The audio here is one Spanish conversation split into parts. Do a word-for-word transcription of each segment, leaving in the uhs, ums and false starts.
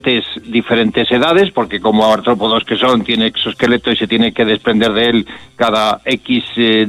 diferentes edades, porque como artrópodos que son, tiene exoesqueleto y se tiene que desprender de él cada X eh,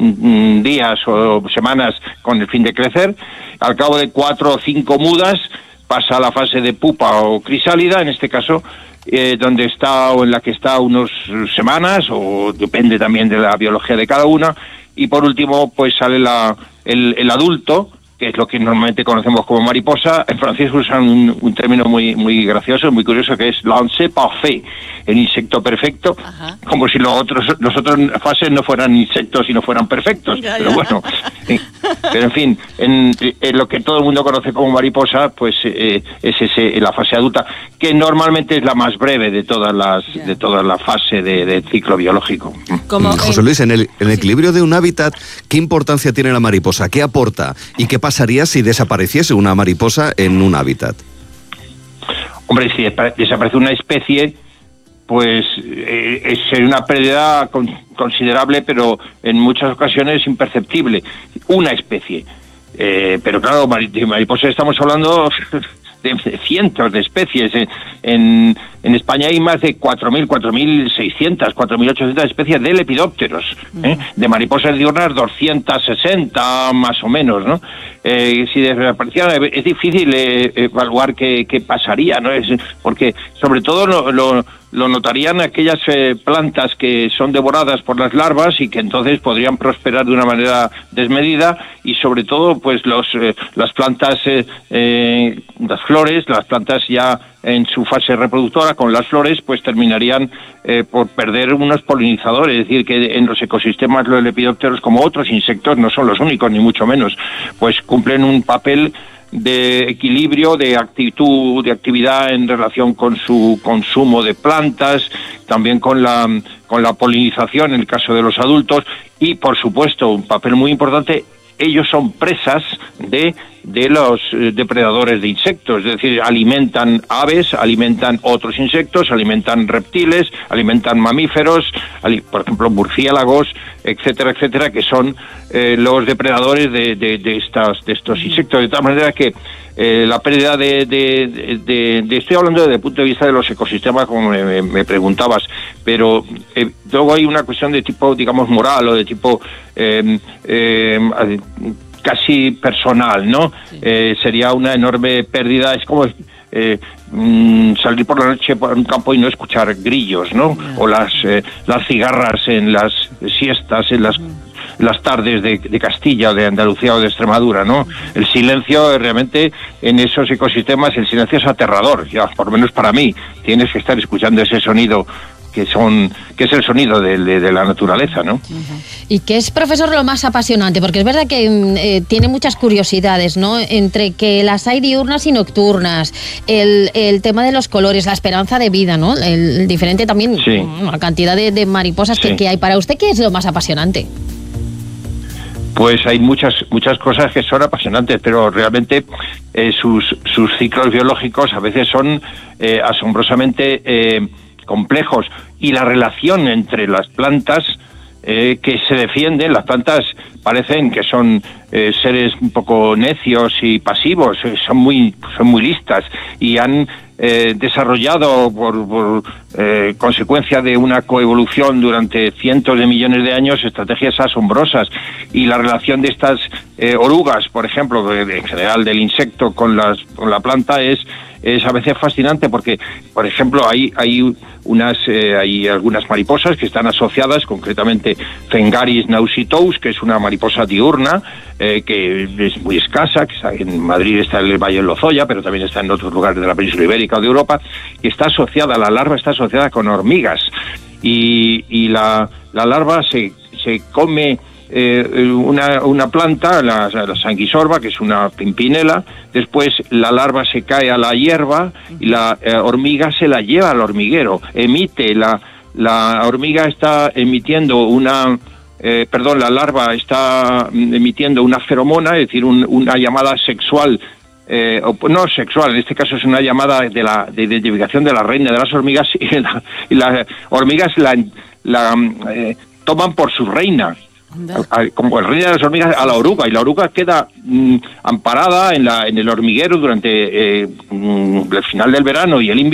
días o semanas con el fin de crecer. Al cabo de cuatro o cinco mudas pasa a la fase de pupa o crisálida, en este caso, eh, donde está o en la que está unas semanas, o depende también de la biología de cada una, y por último pues sale la, el, el adulto, que es lo que normalmente conocemos como mariposa. En francés usan un, un término muy muy gracioso, muy curioso, que es lancé parfait, el insecto perfecto. Ajá. Como si los otros los otros fases no fueran insectos y no fueran perfectos. Ya, ya. Pero bueno, eh, pero en fin, en, en lo que todo el mundo conoce como mariposa, pues eh, es ese, la fase adulta, que normalmente es la más breve de todas las ya. de toda la fase de, de ciclo biológico. Como, José Luis, en el, en el equilibrio de un hábitat, ¿qué importancia tiene la mariposa? ¿Qué aporta? ¿Y qué pasaría si desapareciese una mariposa en un hábitat? Hombre, si desaparece una especie, pues eh, sería una pérdida con, considerable, pero en muchas ocasiones imperceptible. Una especie. Eh, pero claro, de mariposas estamos hablando de cientos de especies. En, en España hay más de cuatro mil, cuatro mil seiscientas, cuatro mil ochocientas especies de lepidópteros, ¿eh? De mariposas diurnas doscientas sesenta más o menos, ¿no? Eh, si desaparecieran, es difícil eh, evaluar qué, qué pasaría, ¿no? Es, porque sobre todo lo, lo, lo notarían aquellas eh, plantas que son devoradas por las larvas y que entonces podrían prosperar de una manera desmedida, y sobre todo pues los eh, las plantas, eh, eh, las flores, las plantas ya en su fase reproductora con las flores, pues terminarían eh, por perder unos polinizadores. Es decir, que en los ecosistemas los lepidópteros, como otros insectos, no son los únicos ni mucho menos, pues cumplen un papel de equilibrio, de actitud, de actividad en relación con su consumo de plantas, también con la con la polinización en el caso de los adultos, y por supuesto un papel muy importante, ellos son presas de de los depredadores de insectos, es decir, alimentan aves, alimentan otros insectos, alimentan reptiles, alimentan mamíferos, por ejemplo murciélagos, etcétera, etcétera, que son eh, los depredadores de, de, de, estas, de estos insectos. De tal manera que eh, la pérdida de, de, de, de... Estoy hablando desde el punto de vista de los ecosistemas, como me, me preguntabas, pero eh, luego hay una cuestión de tipo, digamos, moral, o de tipo... Eh, eh, casi personal, ¿no? Sí. Eh, sería una enorme pérdida. Es como eh, mm, salir por la noche por un campo y no escuchar grillos, ¿no? Yeah. O las eh, las cigarras en las siestas, en las mm. las tardes de, de Castilla o de Andalucía o de Extremadura, ¿no? El silencio realmente en esos ecosistemas, el silencio es aterrador, ya por lo menos para mí. Tienes que estar escuchando ese sonido que son que es el sonido de, de, de la naturaleza, ¿no? Uh-huh. Y que es, profesor, lo más apasionante, porque es verdad que eh, tiene muchas curiosidades, ¿no? Entre que las hay diurnas y nocturnas, el, el tema de los colores, la esperanza de vida, ¿no? El, el diferente también, sí. La cantidad de, de mariposas sí. que, que hay. Para usted, ¿qué es lo más apasionante? Pues hay muchas muchas cosas que son apasionantes, pero realmente eh, sus sus ciclos biológicos a veces son eh, asombrosamente eh, complejos, y la relación entre las plantas eh, que se defienden, las plantas parecen que son eh, seres un poco necios y pasivos, eh, son muy son muy listas y han eh, desarrollado por, por eh, consecuencia de una coevolución durante cientos de millones de años estrategias asombrosas, y la relación de estas eh, orugas, por ejemplo, de, en general del insecto con las con la planta es es a veces fascinante, porque, por ejemplo, hay hay unas eh, hay algunas mariposas que están asociadas, concretamente Phengaris nausitous, que es una mariposa diurna eh, que es muy escasa, que está en Madrid, está en el Valle de Lozoya, pero también está en otros lugares de la península ibérica o de Europa, que está asociada, la larva está asociada con hormigas, y, y la, la larva se, se come Eh, una, una planta, la, la sanguisorba, que es una pimpinela. Después la larva se cae a la hierba y la eh, hormiga se la lleva al hormiguero, emite, la, la hormiga está emitiendo una, eh, perdón, la larva está emitiendo una feromona, es decir, un, una llamada sexual, eh, o, no sexual, en este caso es una llamada de la de identificación de la reina de las hormigas, y, la, y las hormigas la, la eh, toman por su reina. a, como el rey de las hormigas, a la oruga, y la oruga queda mm, amparada en, la, en el hormiguero durante eh, mm, el final del verano y el invierno.